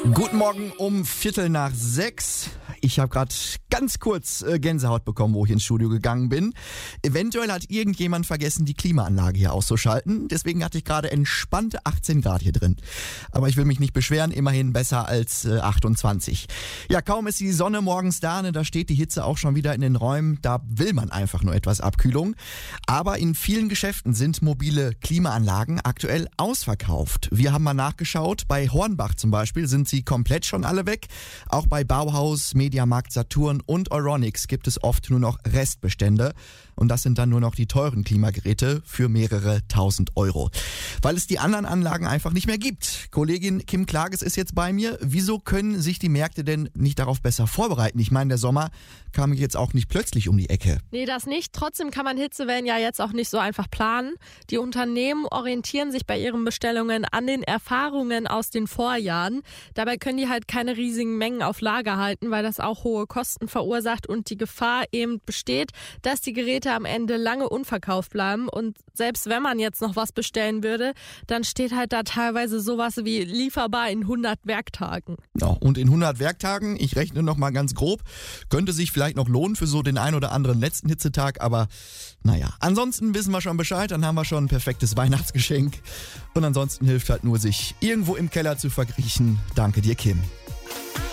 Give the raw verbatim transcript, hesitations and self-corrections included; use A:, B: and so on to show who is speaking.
A: Guten Morgen um Viertel nach sechs. Ich habe gerade ganz kurz äh, Gänsehaut bekommen, wo ich ins Studio gegangen bin. Eventuell hat irgendjemand vergessen, die Klimaanlage hier auszuschalten. Deswegen hatte ich gerade entspannte achtzehn Grad hier drin. Aber ich will mich nicht beschweren, immerhin besser als äh, achtundzwanzig. Ja, kaum ist die Sonne morgens da, ne, da steht die Hitze auch schon wieder in den Räumen. Da will man einfach nur etwas Abkühlung. Aber in vielen Geschäften sind mobile Klimaanlagen aktuell ausverkauft. Wir haben mal nachgeschaut. Bei Hornbach zum Beispiel sind sie komplett schon alle weg. Auch bei Bauhaus, Mediamarkt, Saturn und Euronics gibt es oft nur noch Restbestände. Und das sind dann nur noch die teuren Klimageräte für mehrere tausend Euro. Weil es die anderen Anlagen einfach nicht mehr gibt. Kollegin Kim Klages ist jetzt bei mir. Wieso können sich die Märkte denn nicht darauf besser vorbereiten? Ich meine, der Sommer kam jetzt auch nicht plötzlich um die Ecke.
B: Nee, das nicht. Trotzdem kann man Hitzewellen ja jetzt auch nicht so einfach planen. Die Unternehmen orientieren sich bei ihren Bestellungen an den Erfahrungen aus den Vorjahren. Dabei können die halt keine riesigen Mengen auf Lager halten, weil das auch hohe Kosten verursacht und die Gefahr eben besteht, dass die Geräte am Ende lange unverkauft bleiben. Und selbst wenn man jetzt noch was bestellen würde, dann steht halt da teilweise sowas wie lieferbar in hundert Werktagen.
A: Ja, und in hundert Werktagen, ich rechne noch mal ganz grob, könnte sich vielleicht noch lohnen für so den ein oder anderen letzten Hitzetag, aber naja. Ansonsten wissen wir schon Bescheid, dann haben wir schon ein perfektes Weihnachtsgeschenk. Und ansonsten hilft halt nur, sich irgendwo im Keller zu verkriechen. Danke dir, Kim.